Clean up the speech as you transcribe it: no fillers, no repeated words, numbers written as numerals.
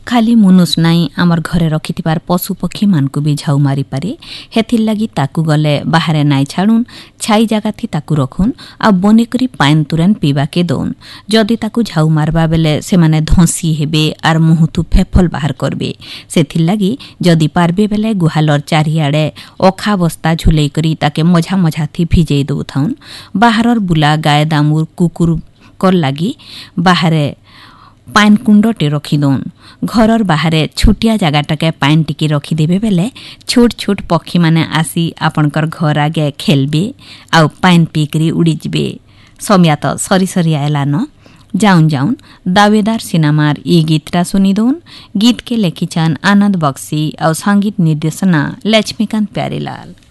खाली मुनुष नाई आमर घरे रखिथिबार पशु पक्षी मानकु भी झाऊ मारी पारे। हेथिर लागी ताकू गले बाहरे नाई छाड़ुन, छाई जगह थी ताकू रखुन आ बनेकरी पाइन तुरन पीवा के दौन। जदि ताकू झाऊ मारबा बेले से माने धसी हेबे आर मुहुतु फेफल बाहर करबे। सेथिर लागी जदि पारबे बेले गुहालर चारियाड़े अखा बस्ता झुलेई करी ताके मझा मझा थी भिजेई दउथाउन। बाहरर बुला गाय दामुर कुकुर कर लागी बाहरे पाइन कुंडटे रखिदौन। घरर बाहरे छुटिया जगाटाके पाइन टिके रखिदेबे बेले छोट छोट पक्षी माने आसी आपनकर घर आगे खेलबे आउ पाइन पीकरी उड़ीजबे। समिया तो सरी सरी आयला न। जाउन जाउन दावेदार सिनेमार ई गीतटा सुनिदौन। गीत के लेखिछन् आनंद बक्सी और संगीत निर्देशना लक्ष्मीकांत प्यारेलाल।